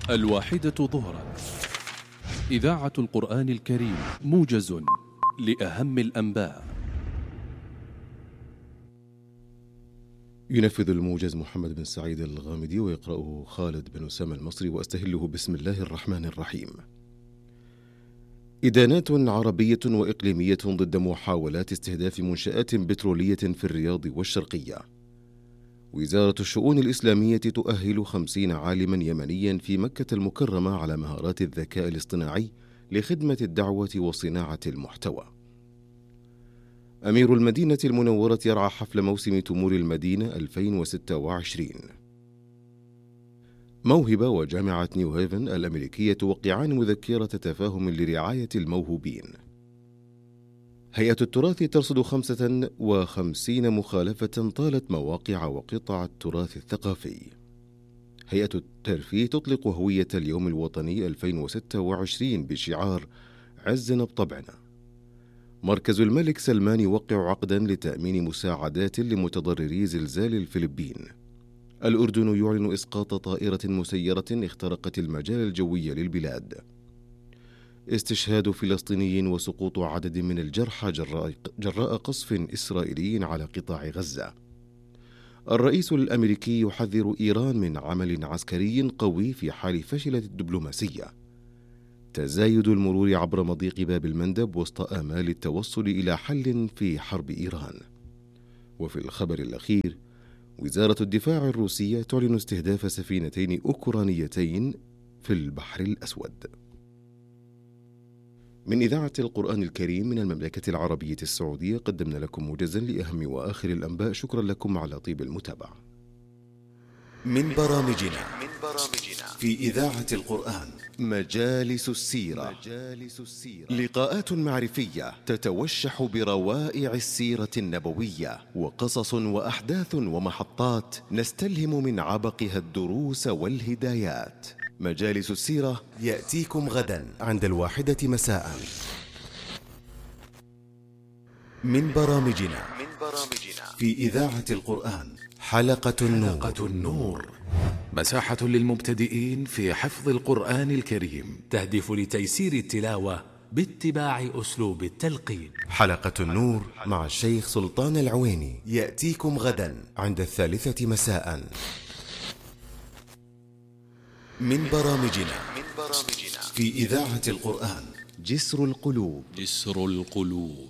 الواحدة ظهرا. إذاعة القرآن الكريم، موجز لأهم الأنباء. ينفذ الموجز محمد بن سعيد الغامدي، ويقرأه خالد بن أسامة المصري، وأستهله بسم الله الرحمن الرحيم. إدانات عربية وإقليمية ضد محاولات استهداف منشآت بترولية في الرياض والشرقية. وزارة الشؤون الإسلامية تؤهل 50 عالما يمنيا في مكة المكرمة على مهارات الذكاء الاصطناعي لخدمة الدعوة وصناعة المحتوى. أمير المدينة المنورة يرعى حفل موسم تمور المدينة 2026. موهبة وجامعة نيو هيفن الأمريكية توقعان مذكرة تفاهم لرعاية الموهوبين. هيئة التراث ترصد 55 مخالفة طالت مواقع وقطع التراث الثقافي. هيئة الترفيه تطلق هوية اليوم الوطني 2026 بشعار عزنا بطبعنا. مركز الملك سلمان يوقع عقدا لتأمين مساعدات لمتضرري زلزال الفلبين. الأردن يعلن إسقاط طائرة مسيرة اخترقت المجال الجوي للبلاد. استشهاد فلسطيني وسقوط عدد من الجرحى جراء قصف إسرائيلي على قطاع غزة. الرئيس الأمريكي يحذر إيران من عمل عسكري قوي في حال فشلت الدبلوماسية. تزايد المرور عبر مضيق باب المندب وسط آمال التوصل إلى حل في حرب إيران. وفي الخبر الأخير، وزارة الدفاع الروسية تعلن استهداف سفينتين أوكرانيتين في البحر الأسود. من إذاعة القرآن الكريم من المملكة العربية السعودية قدمنا لكم موجزا لأهم وآخر الأنباء. شكرا لكم على طيب المتابعة. من برامجنا في إذاعة القرآن مجالس السيرة. لقاءات معرفية تتوشح بروائع السيرة النبوية، وقصص وأحداث ومحطات نستلهم من عبقها الدروس والهدايات. مجالس السيرة يأتيكم غدا عند 1 مساء. من برامجنا في إذاعة القرآن حلقة النور، مساحة للمبتدئين في حفظ القرآن الكريم، تهدف لتيسير التلاوة باتباع أسلوب التلقين. حلقة النور مع الشيخ سلطان العويني يأتيكم غدا عند 3 مساء. من برامجنا في إذاعة القرآن جسر القلوب. جسر القلوب.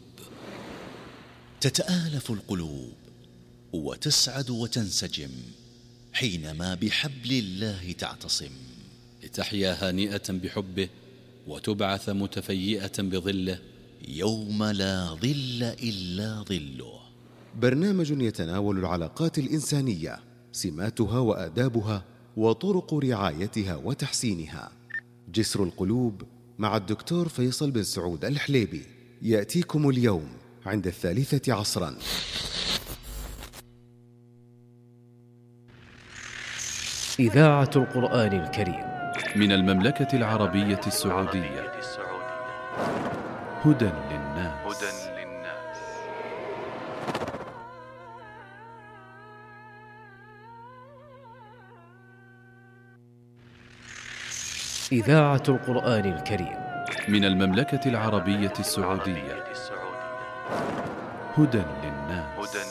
تتآلف القلوب وتسعد وتنسجم حينما بحبل الله تعتصم، لتحيا هانئة بحبه وتبعث متفيئة بظله يوم لا ظل إلا ظله. برنامج يتناول العلاقات الإنسانية، سماتها وآدابها وطرق رعايتها وتحسينها. جسر القلوب مع الدكتور فيصل بن سعود الحليبي يأتيكم اليوم عند 3 عصرا. إذاعة القرآن الكريم من المملكة العربية السعودية. هدى للناس. إذاعة القرآن الكريم من المملكة العربية السعودية. هدى للناس.